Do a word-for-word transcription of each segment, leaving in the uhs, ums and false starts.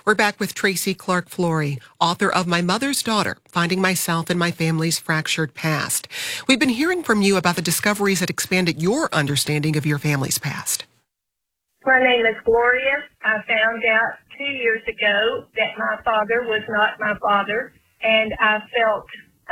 We're back with Tracy Clark Flory, author of My Mother's Daughter, Finding Myself and My Family's Fractured Past. We've been hearing from you about the discoveries that expanded your understanding of your family's past. My name is Gloria. I found out two years ago that my father was not my father, and I felt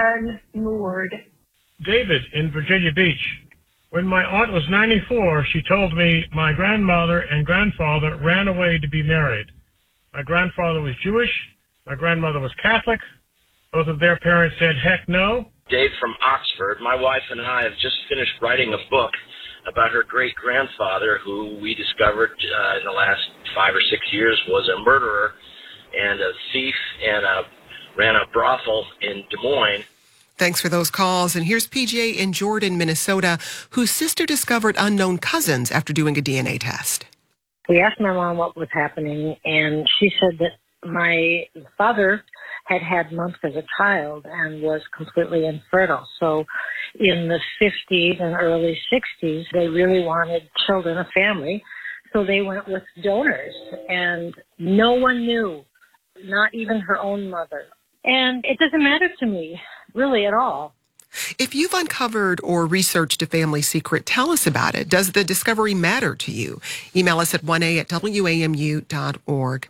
unmoored. David in Virginia Beach. When my aunt was ninety-four, she told me my grandmother and grandfather ran away to be married. My grandfather was Jewish. My grandmother was Catholic. Both of their parents said, heck no. Dave from Oxford. My wife and I have just finished writing a book about her great-grandfather, who we discovered uh, in the last five or six years was a murderer and a thief and a, ran a brothel in Des Moines. Thanks for those calls. And here's P J in Jordan, Minnesota, whose sister discovered unknown cousins after doing a D N A test. We asked my mom what was happening, and she said that my father had had mumps as a child and was completely infertile. So in the fifties and early sixties, they really wanted children, a family, so they went with donors. And no one knew, not even her own mother. And it doesn't matter to me, really, at all. If you've uncovered or researched a family secret, tell us about it. Does the discovery matter to you? Email us at one a at w a m u dot org.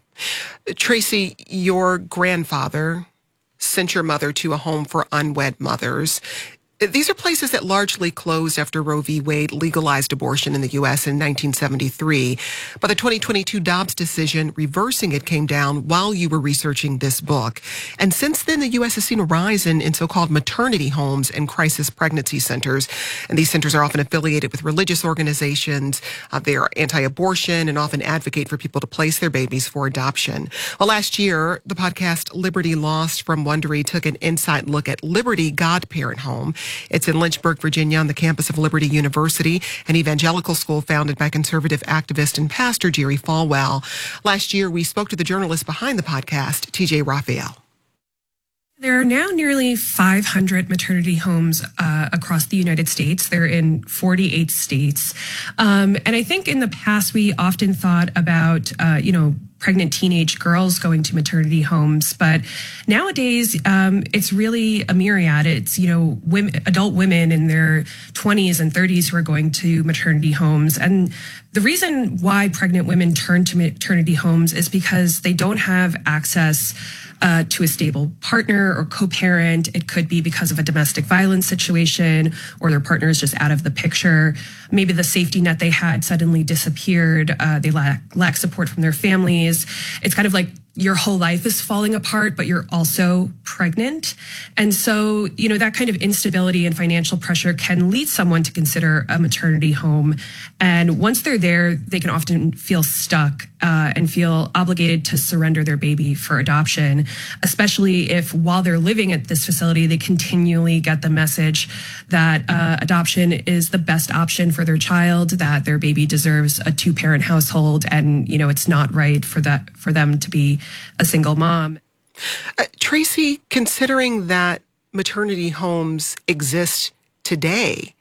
Tracy, your grandfather sent your mother to a home for unwed mothers. These are places that largely closed after Roe v. Wade legalized abortion in the U S in nineteen seventy-three. But the twenty twenty-two Dobbs decision reversing it came down while you were researching this book. And since then, the U S has seen a rise in, in so-called maternity homes and crisis pregnancy centers. And these centers are often affiliated with religious organizations. Uh, they are anti-abortion and often advocate for people to place their babies for adoption. Well, last year, the podcast Liberty Lost from Wondery took an inside look at Liberty Godparent Home. It's in Lynchburg, Virginia, on the campus of Liberty University, an evangelical school founded by conservative activist and pastor Jerry Falwell. Last year, we spoke to the journalist behind the podcast, T J Raphael. There are now nearly five hundred maternity homes uh, across the United States. They're in forty-eight states. Um, and I think in the past, we often thought about, uh, you know, pregnant teenage girls going to maternity homes. But nowadays, um, it's really a myriad. It's, you know, women, adult women in their twenties and thirties who are going to maternity homes. And the reason why pregnant women turn to maternity homes is because they don't have access Uh, to a stable partner or co-parent. It could be because of a domestic violence situation, or their partner is just out of the picture. Maybe the safety net they had suddenly disappeared. Uh, they lack, lack support from their families. It's kind of like your whole life is falling apart, but you're also pregnant. And so, you know, that kind of instability and financial pressure can lead someone to consider a maternity home. And once they're there, they can often feel stuck uh, and feel obligated to surrender their baby for adoption, especially if while they're living at this facility, they continually get the message that uh, adoption is the best option for their child, that their baby deserves a two-parent household, and, you know, it's not right for that for them to be a single mom. Uh, Tracy, considering that maternity homes exist today,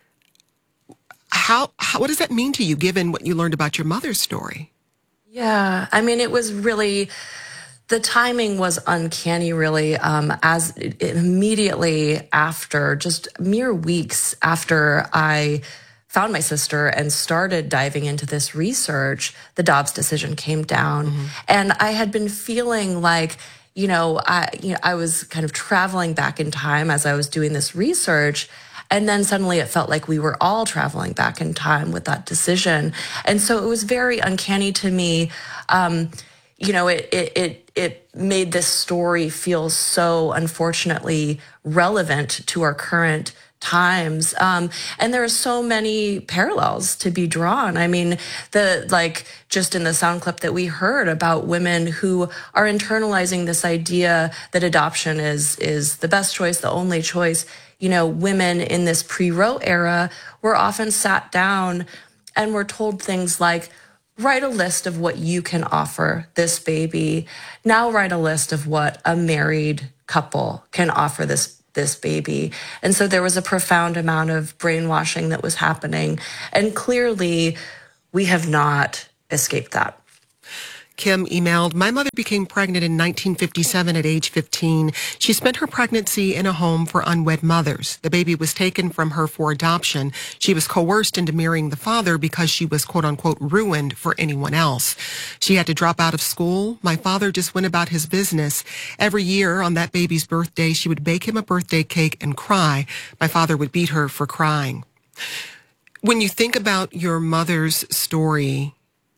how, how what does that mean to you, given what you learned about your mother's story? Yeah, I mean, it was really, the timing was uncanny, really, um, as it, immediately after, just mere weeks after I found my sister and started diving into this research, the Dobbs decision came down. Mm-hmm. And I had been feeling like, you know, I, you know, I was kind of traveling back in time as I was doing this research. And then suddenly it felt like we were all traveling back in time with that decision. And so it was very uncanny to me. Um, you know, it, it, it, it made this story feel so unfortunately relevant to our current times. Um, and there are so many parallels to be drawn. I mean, the, like, just in the sound clip that we heard about women who are internalizing this idea that adoption is, is the best choice, the only choice. You know, women in this pre-Roe era were often sat down and were told things like, write a list of what you can offer this baby. Now write a list of what a married couple can offer this this baby. And so there was a profound amount of brainwashing that was happening. And clearly, we have not escaped that. Kim emailed, my mother became pregnant in nineteen fifty-seven at age fifteen. She spent her pregnancy in a home for unwed mothers. The baby was taken from her for adoption. She was coerced into marrying the father because she was, quote unquote, ruined for anyone else. She had to drop out of school. My father just went about his business. Every year on that baby's birthday, she would bake him a birthday cake and cry. My father would beat her for crying. When you think about your mother's story,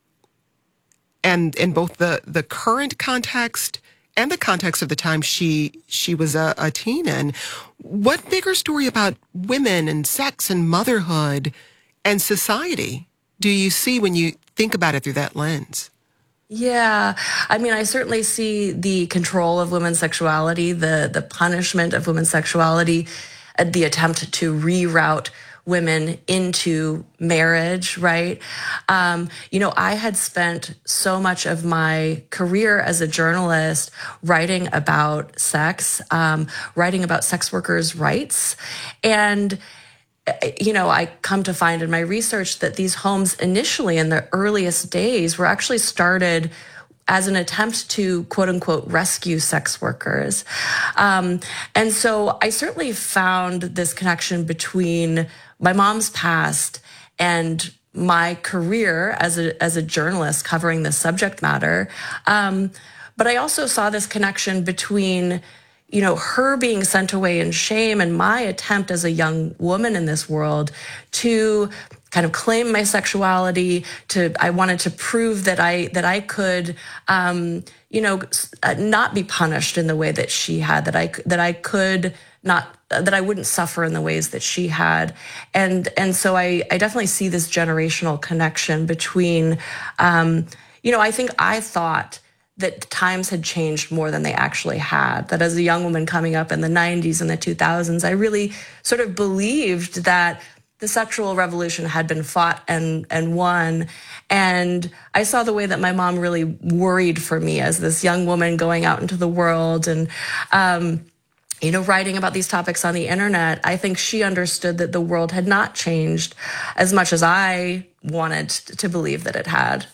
and in both the, the current context and the context of the time she she was a, a teen in, what bigger story about women and sex and motherhood and society do you see when you think about it through that lens? Yeah, I mean, I certainly see the control of women's sexuality, the the punishment of women's sexuality, uh, the attempt to reroute women into marriage, right? Um, you know, I had spent so much of my career as a journalist writing about sex, um, writing about sex workers' rights. And, you know, I come to find in my research that these homes initially in the earliest days were actually started as an attempt to, quote unquote, rescue sex workers. Um, and so I certainly found this connection between my mom's past and my career as a, as a journalist covering this subject matter. Um, but I also saw this connection between, you know, her being sent away in shame and my attempt as a young woman in this world to kind of claim my sexuality. To I wanted to prove that I that I could, um, you know, not be punished in the way that she had. That I that I could not that I wouldn't suffer in the ways that she had. And and so I I definitely see this generational connection between, um, you know, I think I thought that times had changed more than they actually had. That as a young woman coming up in the nineties and the two thousands, I really sort of believed that the sexual revolution had been fought and, and won. And I saw the way that my mom really worried for me as this young woman going out into the world and, um, you know, writing about these topics on the internet. I think she understood that the world had not changed as much as I wanted to believe that it had.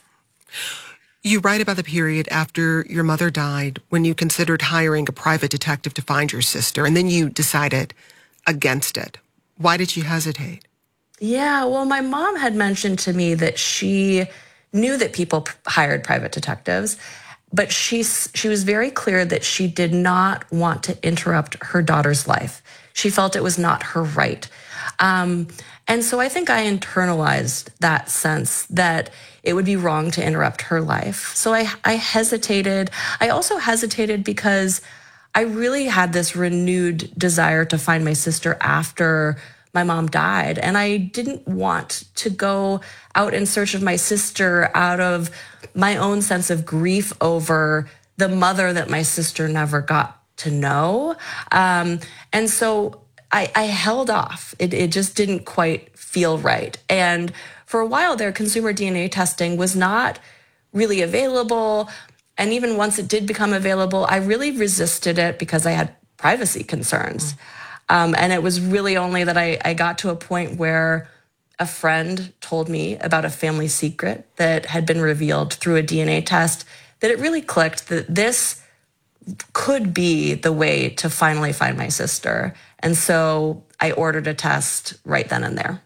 You write about the period after your mother died when you considered hiring a private detective to find your sister, and then you decided against it. Why did you hesitate? Yeah, well, my mom had mentioned to me that she knew that people p- hired private detectives, but she, she was very clear that she did not want to interrupt her daughter's life. She felt it was not her right. Um, and so I think I internalized that sense that it would be wrong to interrupt her life. So I, I hesitated. I also hesitated because I really had this renewed desire to find my sister after my mom died. And I didn't want to go out in search of my sister out of my own sense of grief over the mother that my sister never got to know. Um, and so I, I held off. It, it just didn't quite feel right. And for a while there, consumer D N A testing was not really available. And even once it did become available, I really resisted it because I had privacy concerns. Mm. Um, and it was really only that I, I got to a point where a friend told me about a family secret that had been revealed through a D N A test, that it really clicked that this could be the way to finally find my sister. And so I ordered a test right then and there.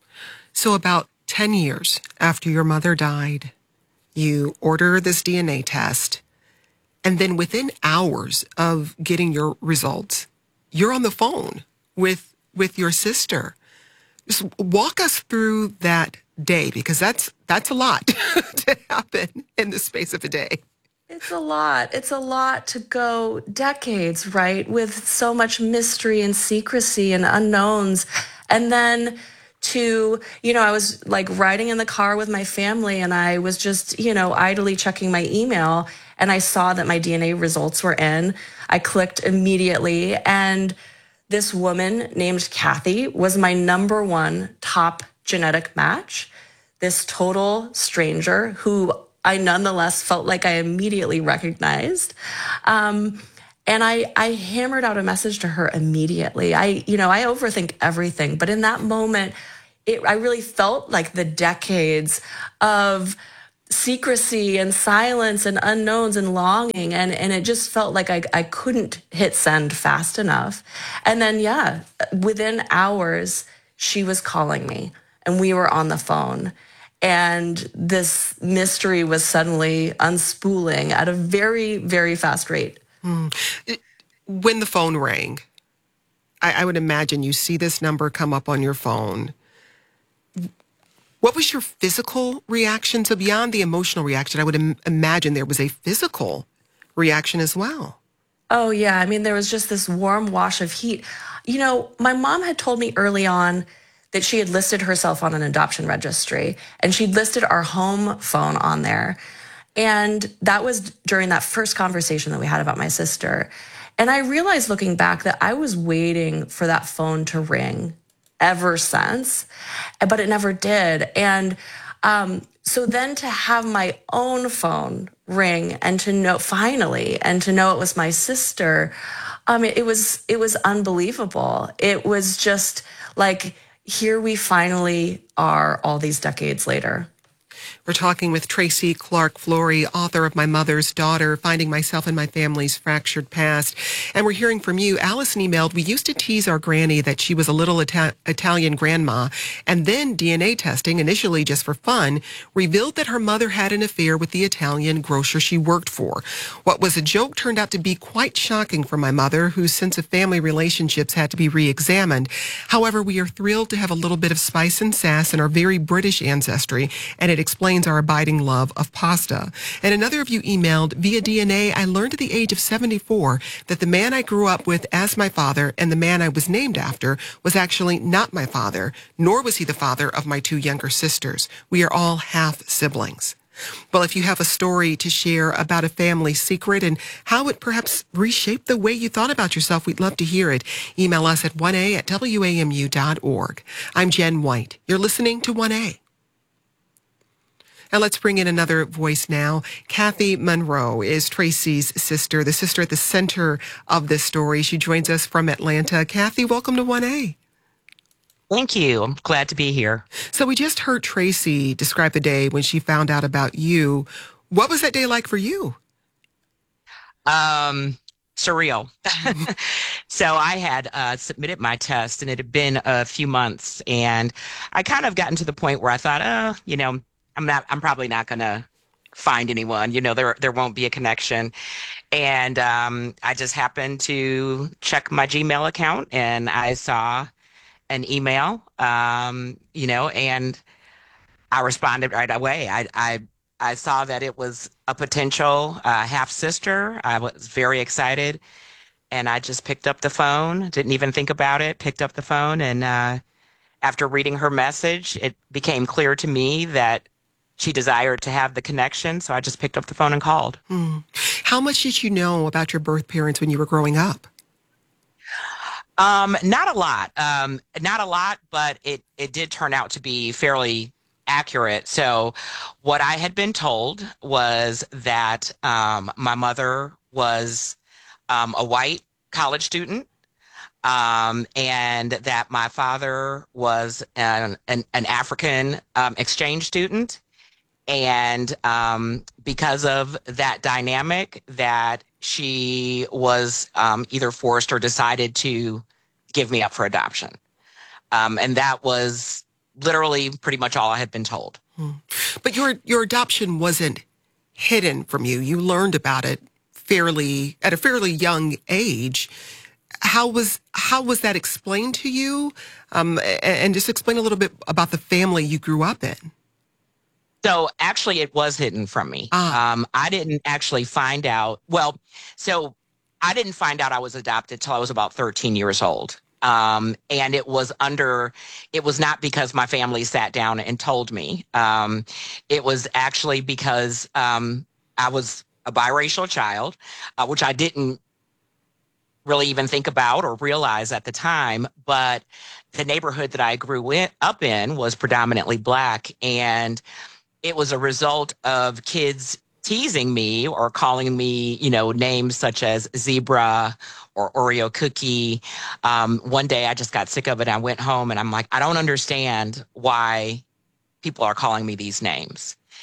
So about ten years after your mother died, you order this D N A test, and then within hours of getting your results, you're on the phone with with your sister. Just walk us through that day, because that's that's a lot to happen in the space of a day. It's a lot. It's a lot to go decades, right, with so much mystery and secrecy and unknowns. And then to, you know, I was like riding in the car with my family and I was just, you know, idly checking my email and I saw that my D N A results were in. I clicked immediately and this woman named Kathy was my number one top genetic match. This total stranger who I nonetheless felt like I immediately recognized. Um, and I, I hammered out a message to her immediately. I, you know, I overthink everything, but in that moment, it, I really felt like the decades of secrecy and silence and unknowns and longing. And, and it just felt like I, I couldn't hit send fast enough. And then, yeah, within hours, she was calling me and we were on the phone. And this mystery was suddenly unspooling at a very, very fast rate. Mm. It, when the phone rang, I, I would imagine you see this number come up on your phone. What was your physical reaction? So beyond the emotional reaction, I would Im- imagine there was a physical reaction as well. Oh, yeah. I mean, there was just this warm wash of heat. You know, my mom had told me early on that she had listed herself on an adoption registry, and she'd listed our home phone on there. And that was during that first conversation that we had about my sister. And I realized looking back that I was waiting for that phone to ring ever since, but it never did. And um, so then to have my own phone ring and to know finally, and to know it was my sister, um, it, it was it was unbelievable. It was just like, here we finally are all these decades later. We're talking with Tracy Clark Flory, author of My Mother's Daughter, Finding Myself and My Family's Fractured Past. And we're hearing from you. Allison emailed, we used to tease our granny that she was a little Ita- Italian grandma, and then D N A testing, initially just for fun, revealed that her mother had an affair with the Italian grocer she worked for. What was a joke turned out to be quite shocking for my mother, whose sense of family relationships had to be re-examined. However, we are thrilled to have a little bit of spice and sass in our very British ancestry, and it explains our abiding love of pasta. And another of you emailed, via D N A, I learned at the age of seventy-four that the man I grew up with as my father and the man I was named after was actually not my father, nor was he the father of my two younger sisters. We are all half siblings. Well, if you have a story to share about a family secret and how it perhaps reshaped the way you thought about yourself, we'd love to hear it. Email us at one a at W A M U dot org. I'm Jen White. You're listening to one A. Now let's bring in another voice now. Kathy Monroe is Tracy's sister, the sister at the center of this story. She joins us from Atlanta. Kathy, welcome to one A. Thank you. I'm glad to be here. So we just heard Tracy describe the day when she found out about you. What was that day like for you? Um, surreal. So I had uh, submitted my test, and it had been a few months, and I kind of gotten to the point where I thought, oh, you know, I'm not, I'm probably not going to find anyone, you know, there, there won't be a connection. And, um, I just happened to check my Gmail account and I saw an email, um, you know, and I responded right away. I, I, I saw that it was a potential, uh, half sister. I was very excited and I just picked up the phone, didn't even think about it, picked up the phone. And, uh, after reading her message, it became clear to me that she desired to have the connection, so I just picked up the phone and called. Hmm. How much did you know about your birth parents when you were growing up? Um, not a lot. Um, not a lot, but it, it did turn out to be fairly accurate. So what I had been told was that um, my mother was um, a white college student, um, and that my father was an, an, an African um, exchange student. And um, because of that dynamic, that she was um, either forced or decided to give me up for adoption. Um, and that was literally pretty much all I had been told. Hmm. But your your adoption wasn't hidden from you. You learned about it fairly at a fairly young age. How was how was that explained to you? Um, and, and just explain a little bit about the family you grew up in. So actually it was hidden from me. Ah. Um, I didn't actually find out. Well, so I didn't find out I was adopted till I was about thirteen years old. Um, and it was under, it was not because my family sat down and told me. Um, it was actually because um, I was a biracial child, uh, which I didn't really even think about or realize at the time. But the neighborhood that I grew in, up in was predominantly Black. And it was a result of kids teasing me or calling me, you know, names such as zebra or Oreo cookie. Um, one day I just got sick of it. I went home and I'm like, I don't understand why people are calling me these names.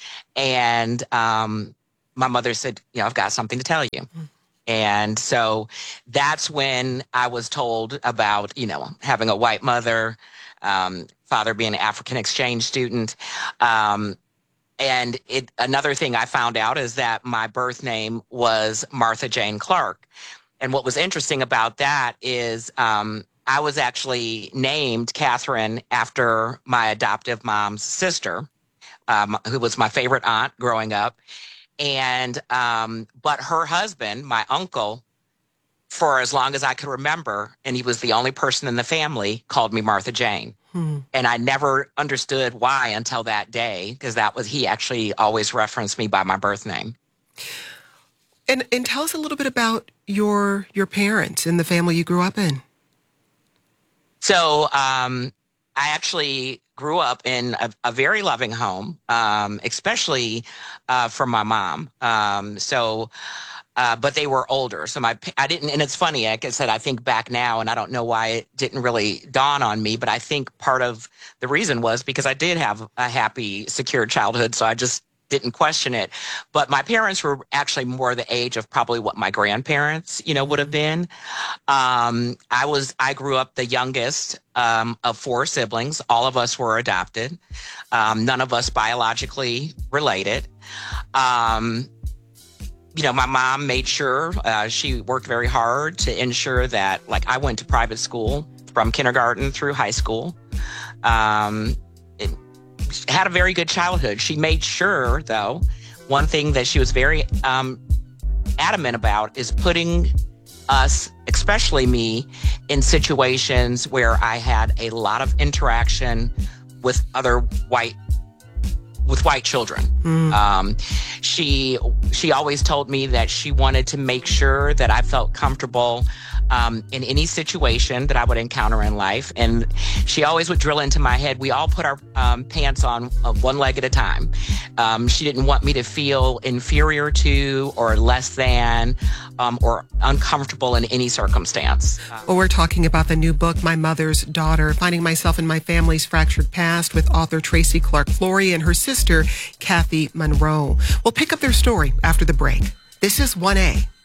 And um, my mother said, you know, I've got something to tell you. And so that's when I was told about, you know, having a white mother, um, father being an African exchange student. Um, and it, another thing I found out is that my birth name was Martha Jane Clark. And what was interesting about that is um, I was actually named Catherine after my adoptive mom's sister, um, who was my favorite aunt growing up. And, um, but her husband, my uncle, for as long as I could remember, and he was the only person in the family, called me Martha Jane. Hmm. And I never understood why until that day, because that was, he actually always referenced me by my birth name. And, and tell us a little bit about your, your parents and the family you grew up in. So, um, I actually grew up in a, a very loving home, um, especially uh, for my mom. Um, so, uh, but they were older. So my, I didn't, and it's funny, like I said, I think back now, and I don't know why it didn't really dawn on me, but I think part of the reason was because I did have a happy, secure childhood. So I just didn't question it. But my parents were actually more the age of probably what my grandparents, you know, would have been. Um, I was, I grew up the youngest um, of four siblings. All of us were adopted. Um, none of us biologically related. Um, you know, my mom made sure, uh, she worked very hard to ensure that, like, I went to private school from kindergarten through high school. Um, it, had a very good childhood. She made sure, though, one thing that she was very um, adamant about is putting us, especially me, in situations where I had a lot of interaction with other white with white children. Mm. Um, she she always told me that she wanted to make sure that I felt comfortable um, in any situation that I would encounter in life. And she always would drill into my head, we all put our um, pants on uh, one leg at a time. Um, she didn't want me to feel inferior to or less than um, or uncomfortable in any circumstance. Well, we're talking about the new book, My Mother's Daughter, Finding Myself in My Family's Fractured Past, with author Tracy Clark Flory and her sister, Kathy Monroe. We'll pick up their story after the break. This is one A.